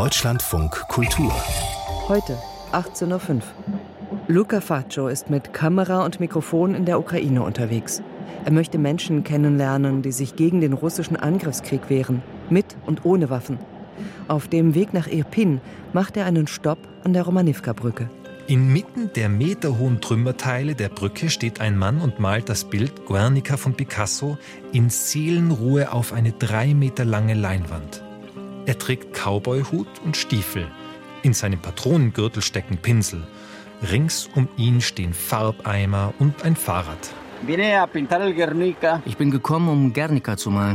Deutschlandfunk Kultur. Heute, 18.05 Uhr. Luca Faccio ist mit Kamera und Mikrofon in der Ukraine unterwegs. Er möchte Menschen kennenlernen, die sich gegen den russischen Angriffskrieg wehren, mit und ohne Waffen. Auf dem Weg nach Irpin macht er einen Stopp an der Romanivka-Brücke. Inmitten der meterhohen Trümmerteile der Brücke steht ein Mann und malt das Bild Guernica von Picasso in Seelenruhe auf eine 3 Meter lange Leinwand. Er trägt Cowboyhut und Stiefel. In seinem Patronengürtel stecken Pinsel. Rings um ihn stehen Farbeimer und ein Fahrrad. Ich bin gekommen, um Guernica zu malen.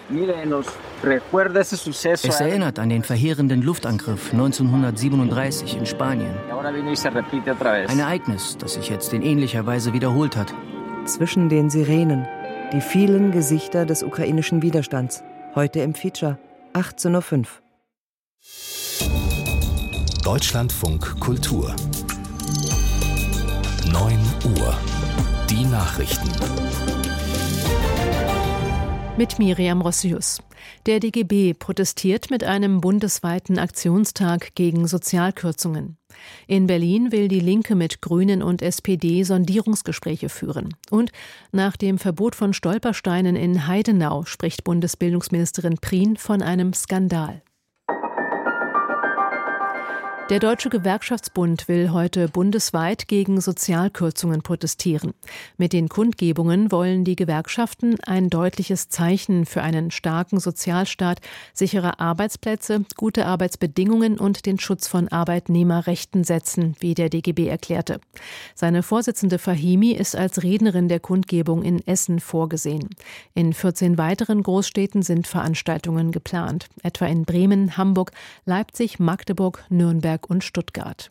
Es erinnert an den verheerenden Luftangriff 1937 in Spanien. Ein Ereignis, das sich jetzt in ähnlicher Weise wiederholt hat. Zwischen den Sirenen, die vielen Gesichter des ukrainischen Widerstands. Heute im Feature, 18.05 Uhr. Deutschlandfunk Kultur. 9 Uhr. Die Nachrichten. Mit Miriam Rossius. Der DGB protestiert mit einem bundesweiten Aktionstag gegen Sozialkürzungen. In Berlin will die Linke mit Grünen und SPD Sondierungsgespräche führen. Und nach dem Verbot von Stolpersteinen in Heidenau spricht Bundesbildungsministerin Prien von einem Skandal. Der Deutsche Gewerkschaftsbund will heute bundesweit gegen Sozialkürzungen protestieren. Mit den Kundgebungen wollen die Gewerkschaften ein deutliches Zeichen für einen starken Sozialstaat, sichere Arbeitsplätze, gute Arbeitsbedingungen und den Schutz von Arbeitnehmerrechten setzen, wie der DGB erklärte. Seine Vorsitzende Fahimi ist als Rednerin der Kundgebung in Essen vorgesehen. In 14 weiteren Großstädten sind Veranstaltungen geplant, etwa in Bremen, Hamburg, Leipzig, Magdeburg, Nürnberg und Stuttgart.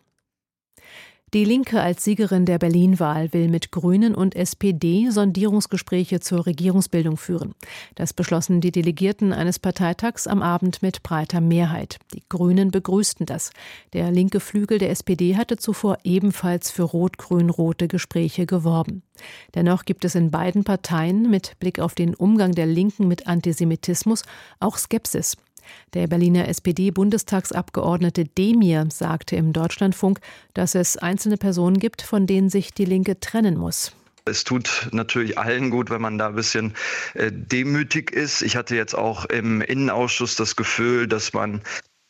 Die Linke als Siegerin der Berlin-Wahl will mit Grünen und SPD Sondierungsgespräche zur Regierungsbildung führen. Das beschlossen die Delegierten eines Parteitags am Abend mit breiter Mehrheit. Die Grünen begrüßten das. Der linke Flügel der SPD hatte zuvor ebenfalls für rot-grün-rote Gespräche geworben. Dennoch gibt es in beiden Parteien mit Blick auf den Umgang der Linken mit Antisemitismus auch Skepsis. Der Berliner SPD-Bundestagsabgeordnete Demir sagte im Deutschlandfunk, dass es einzelne Personen gibt, von denen sich die Linke trennen muss. Es tut natürlich allen gut, wenn man da ein bisschen demütig ist. Ich hatte jetzt auch im Innenausschuss das Gefühl, dass man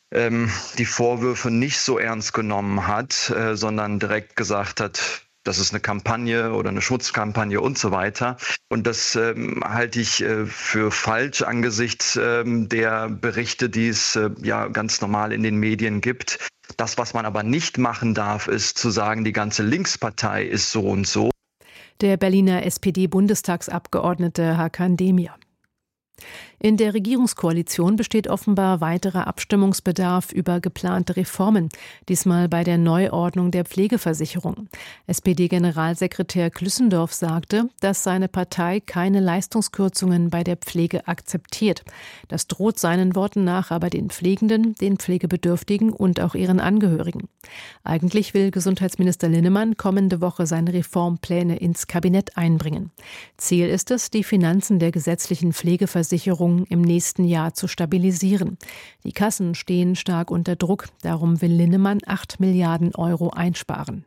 die Vorwürfe nicht so ernst genommen hat, sondern direkt gesagt hat, das ist eine Kampagne oder eine Schutzkampagne und so weiter. Und das halte ich für falsch angesichts der Berichte, die es ja ganz normal in den Medien gibt. Das, was man aber nicht machen darf, ist zu sagen, die ganze Linkspartei ist so und so. Der Berliner SPD-Bundestagsabgeordnete Hakan Demir. In der Regierungskoalition besteht offenbar weiterer Abstimmungsbedarf über geplante Reformen, diesmal bei der Neuordnung der Pflegeversicherung. SPD-Generalsekretär Klüssendorf sagte, dass seine Partei keine Leistungskürzungen bei der Pflege akzeptiert. Das droht seinen Worten nach aber den Pflegenden, den Pflegebedürftigen und auch ihren Angehörigen. Eigentlich will Gesundheitsminister Linnemann kommende Woche seine Reformpläne ins Kabinett einbringen. Ziel ist es, die Finanzen der gesetzlichen Pflegeversicherung im nächsten Jahr zu stabilisieren. Die Kassen stehen stark unter Druck, darum will Linnemann 8 Milliarden Euro einsparen.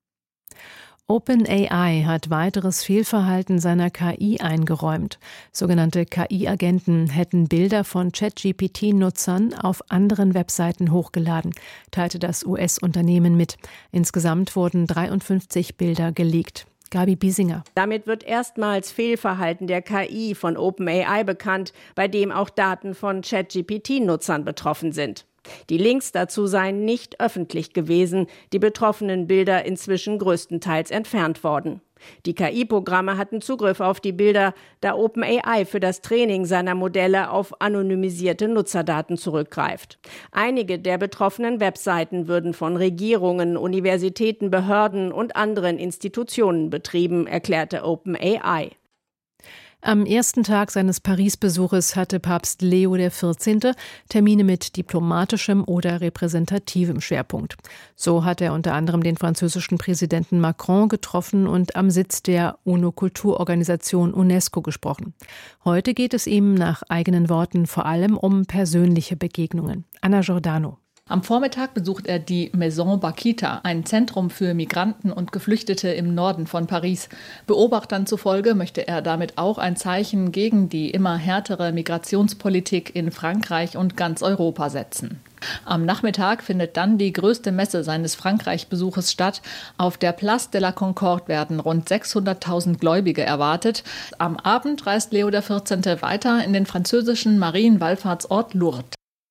OpenAI hat weiteres Fehlverhalten seiner KI eingeräumt. Sogenannte KI-Agenten hätten Bilder von ChatGPT-Nutzern auf anderen Webseiten hochgeladen, teilte das US-Unternehmen mit. Insgesamt wurden 53 Bilder geleakt. Gabi Biesinger. Damit wird erstmals Fehlverhalten der KI von OpenAI bekannt, bei dem auch Daten von ChatGPT-Nutzern betroffen sind. Die Links dazu seien nicht öffentlich gewesen, die betroffenen Bilder inzwischen größtenteils entfernt worden. Die KI-Programme hatten Zugriff auf die Bilder, da OpenAI für das Training seiner Modelle auf anonymisierte Nutzerdaten zurückgreift. Einige der betroffenen Webseiten würden von Regierungen, Universitäten, Behörden und anderen Institutionen betrieben, erklärte OpenAI. Am ersten Tag seines Paris-Besuches hatte Papst Leo XIV. Termine mit diplomatischem oder repräsentativem Schwerpunkt. So hat er unter anderem den französischen Präsidenten Macron getroffen und am Sitz der UNO-Kulturorganisation UNESCO gesprochen. Heute geht es ihm nach eigenen Worten vor allem um persönliche Begegnungen. Anna Giordano. Am Vormittag besucht er die Maison Bakita, ein Zentrum für Migranten und Geflüchtete im Norden von Paris. Beobachtern zufolge möchte er damit auch ein Zeichen gegen die immer härtere Migrationspolitik in Frankreich und ganz Europa setzen. Am Nachmittag findet dann die größte Messe seines Frankreich-Besuches statt. Auf der Place de la Concorde werden rund 600.000 Gläubige erwartet. Am Abend reist Leo XIV. Weiter in den französischen Marienwallfahrtsort Lourdes.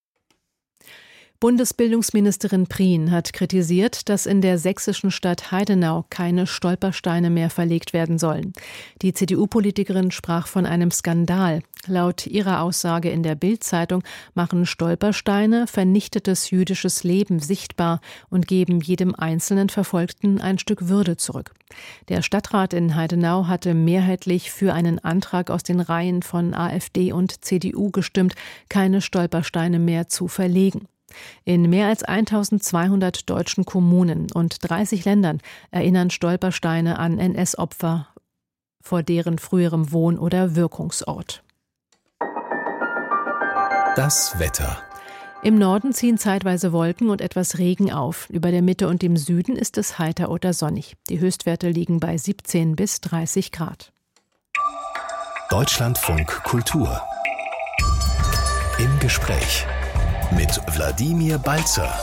Bundesbildungsministerin Prien hat kritisiert, dass in der sächsischen Stadt Heidenau keine Stolpersteine mehr verlegt werden sollen. Die CDU-Politikerin sprach von einem Skandal. Laut ihrer Aussage in der Bild-Zeitung machen Stolpersteine vernichtetes jüdisches Leben sichtbar und geben jedem einzelnen Verfolgten ein Stück Würde zurück. Der Stadtrat in Heidenau hatte mehrheitlich für einen Antrag aus den Reihen von AfD und CDU gestimmt, keine Stolpersteine mehr zu verlegen. In mehr als 1200 deutschen Kommunen und 30 Ländern erinnern Stolpersteine an NS-Opfer vor deren früherem Wohn- oder Wirkungsort. Das Wetter. Im Norden ziehen zeitweise Wolken und etwas Regen auf. Über der Mitte und im Süden ist es heiter oder sonnig. Die Höchstwerte liegen bei 17 bis 30 Grad. Deutschlandfunk Kultur. Im Gespräch mit Wladimir Balzer.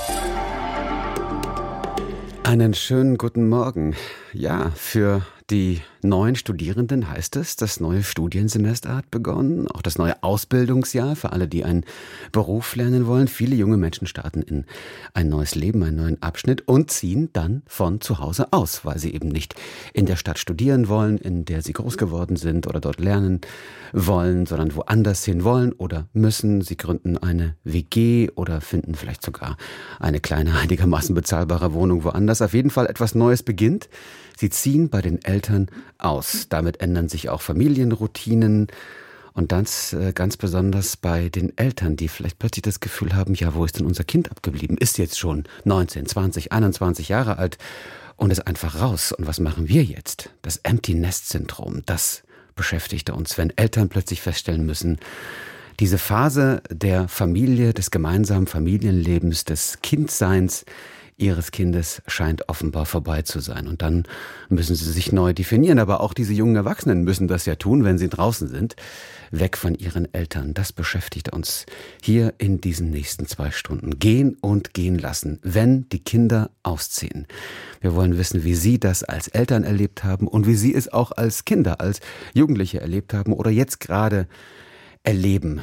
Einen schönen guten Morgen. Ja, für die neuen Studierenden heißt es, das neue Studiensemester hat begonnen, auch das neue Ausbildungsjahr für alle, die einen Beruf lernen wollen. Viele junge Menschen starten in ein neues Leben, einen neuen Abschnitt und ziehen dann von zu Hause aus, weil sie eben nicht in der Stadt studieren wollen, in der sie groß geworden sind oder dort lernen wollen, sondern woanders hin wollen oder müssen. Sie gründen eine WG oder finden vielleicht sogar eine kleine, einigermaßen bezahlbare Wohnung woanders. Auf jeden Fall etwas Neues beginnt. Sie ziehen bei den Eltern aus. Damit ändern sich auch Familienroutinen und das ganz besonders bei den Eltern, die vielleicht plötzlich das Gefühl haben, ja, wo ist denn unser Kind abgeblieben? Ist jetzt schon 19, 20, 21 Jahre alt und ist einfach raus. Und was machen wir jetzt? Das Empty-Nest-Syndrom, das beschäftigt uns, wenn Eltern plötzlich feststellen müssen, diese Phase der Familie, des gemeinsamen Familienlebens, des Kindseins ihres Kindes scheint offenbar vorbei zu sein. Und dann müssen sie sich neu definieren. Aber auch diese jungen Erwachsenen müssen das ja tun, wenn sie draußen sind, weg von ihren Eltern. Das beschäftigt uns hier in diesen nächsten 2 Stunden. Gehen und gehen lassen, wenn die Kinder ausziehen. Wir wollen wissen, wie Sie das als Eltern erlebt haben und wie Sie es auch als Kinder, als Jugendliche erlebt haben oder jetzt gerade erleben.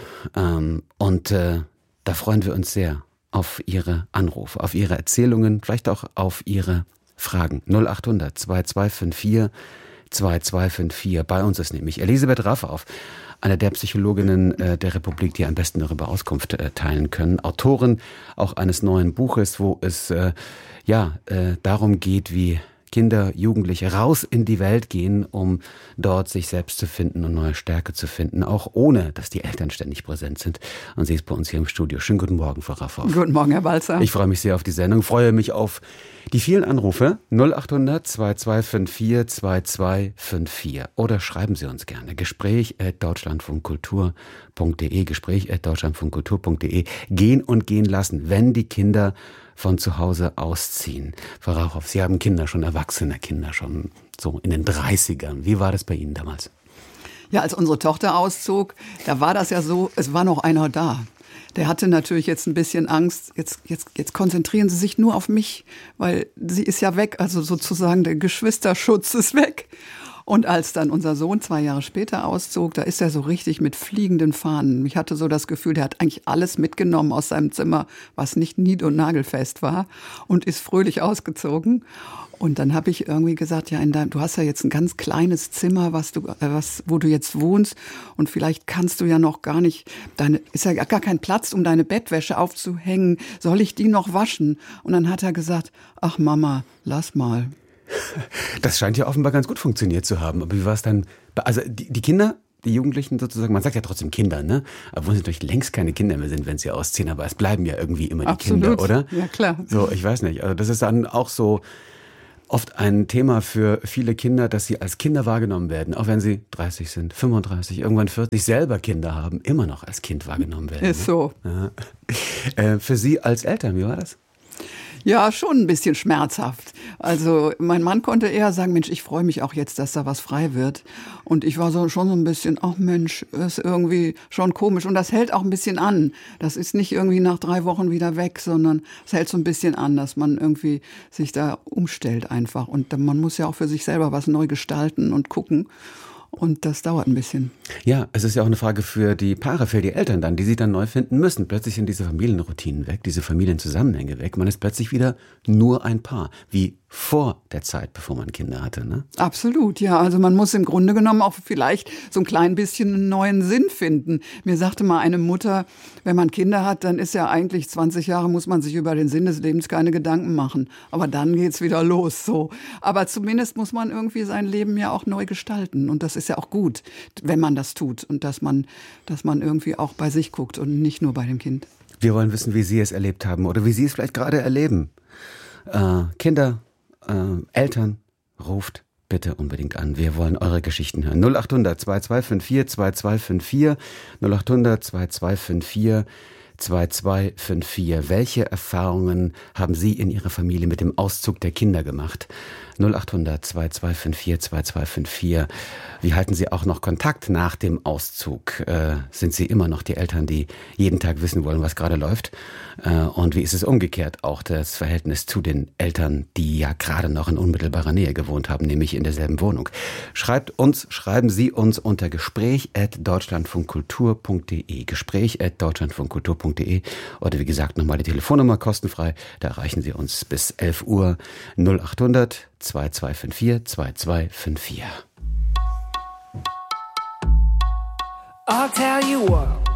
Da freuen wir uns sehr auf Ihre Anrufe, auf Ihre Erzählungen, vielleicht auch auf Ihre Fragen. 0800 2254 2254. Bei uns ist nämlich Elisabeth Raffauf, eine der Psychologinnen der Republik, die am besten darüber Auskunft teilen können. Autorin auch eines neuen Buches, wo es darum geht, wie Kinder, Jugendliche raus in die Welt gehen, um dort sich selbst zu finden und neue Stärke zu finden, auch ohne, dass die Eltern ständig präsent sind. Und sie ist bei uns hier im Studio. Schönen guten Morgen, Frau Raffauf. Guten Morgen, Herr Balzer. Ich freue mich sehr auf die Sendung, freue mich auf die vielen Anrufe 0800 2254 2254 oder schreiben Sie uns gerne gespräch@deutschlandfunkkultur.de gespräch@deutschlandfunkkultur.de Gehen und gehen lassen, wenn die Kinder von zu Hause ausziehen. Frau Rauchoff, Sie haben Kinder, schon erwachsene Kinder, schon so in den 30ern. Wie war das bei Ihnen damals? Ja, als unsere Tochter auszog, da war das ja so, es war noch einer da. Der hatte natürlich jetzt ein bisschen Angst, jetzt konzentrieren Sie sich nur auf mich, weil sie ist ja weg, also sozusagen der Geschwisterschutz ist weg. Und als dann unser Sohn 2 Jahre später auszog, da ist er so richtig mit fliegenden Fahnen. Ich hatte so das Gefühl, der hat eigentlich alles mitgenommen aus seinem Zimmer, was nicht nied- und nagelfest war, und ist fröhlich ausgezogen. Und dann habe ich irgendwie gesagt, ja, du hast ja jetzt ein ganz kleines Zimmer, wo du jetzt wohnst, und vielleicht kannst du ja noch gar nicht, ist ja gar kein Platz, um deine Bettwäsche aufzuhängen. Soll ich die noch waschen? Und dann hat er gesagt, ach Mama, lass mal. Das scheint ja offenbar ganz gut funktioniert zu haben. Aber wie war es dann? Also die Kinder, die Jugendlichen sozusagen, man sagt ja trotzdem Kinder, ne? Obwohl sie natürlich längst keine Kinder mehr sind, wenn sie ausziehen. Aber es bleiben ja irgendwie immer die Absolut. Kinder, oder? Ja, klar. So, ich weiß nicht. Also das ist dann auch so oft ein Thema für viele Kinder, dass sie als Kinder wahrgenommen werden, auch wenn sie 30 sind, 35, irgendwann 40, selber Kinder haben, immer noch als Kind wahrgenommen werden. Ist so. Ja. Für Sie als Eltern, wie war das? Ja, schon ein bisschen schmerzhaft. Also mein Mann konnte eher sagen, Mensch, ich freue mich auch jetzt, dass da was frei wird. Und ich war schon so ein bisschen, ach Mensch, ist irgendwie schon komisch. Und das hält auch ein bisschen an. Das ist nicht irgendwie nach 3 Wochen wieder weg, sondern es hält so ein bisschen an, dass man irgendwie sich da umstellt einfach. Und man muss ja auch für sich selber was neu gestalten und gucken. Und das dauert ein bisschen. Ja, es ist ja auch eine Frage für die Paare, für die Eltern dann, die sich dann neu finden müssen. Plötzlich sind diese Familienroutinen weg, diese Familienzusammenhänge weg. Man ist plötzlich wieder nur ein Paar, wie vor der Zeit, bevor man Kinder hatte, ne? Absolut, ja. Also man muss im Grunde genommen auch vielleicht so ein klein bisschen einen neuen Sinn finden. Mir sagte mal eine Mutter, wenn man Kinder hat, dann ist ja eigentlich 20 Jahre, muss man sich über den Sinn des Lebens keine Gedanken machen. Aber dann geht's wieder los, so. Aber zumindest muss man irgendwie sein Leben ja auch neu gestalten. Und das ist ja auch gut, wenn man das tut. Und dass man irgendwie auch bei sich guckt und nicht nur bei dem Kind. Wir wollen wissen, wie Sie es erlebt haben oder wie Sie es vielleicht gerade erleben. Kinder, Eltern, ruft bitte unbedingt an. Wir wollen eure Geschichten hören. 0800 2254 2254 0800 2254 2254. Welche Erfahrungen haben Sie in Ihrer Familie mit dem Auszug der Kinder gemacht? 0800 2254 2254. Wie halten Sie auch noch Kontakt nach dem Auszug? Sind Sie immer noch die Eltern, die jeden Tag wissen wollen, was gerade läuft? Und wie ist es umgekehrt auch das Verhältnis zu den Eltern, die ja gerade noch in unmittelbarer Nähe gewohnt haben, nämlich in derselben Wohnung? Schreiben Sie uns unter gespräch@deutschlandfunkkultur.de gespräch@deutschlandfunkkultur.de oder wie gesagt nochmal die Telefonnummer kostenfrei, da erreichen Sie uns bis 11 Uhr 0800 2254 2254. I'll tell you what.